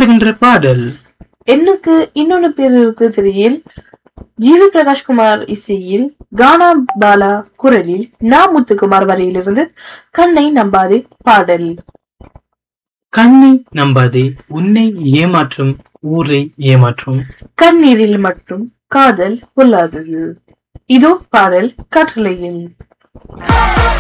வருகின்ற பாடல் எண்ணுக்கு இன்னொன்னு பேர் இருக்கு திரையில் ஜிவி பிரகாஷ்குமார் இசையில் கானா பாலா குரலில் முத்துக்குமார் வரையிலிருந்து கண்ணை நம்பாதே பாடல். கண்ணை நம்பாதே உன்னை ஏமாற்றும் ஊரை ஏமாற்றும் கண்ணீரில் மட்டும் காதல் கொள்ளாதது. இதோ பாடல் காற்றலையில்.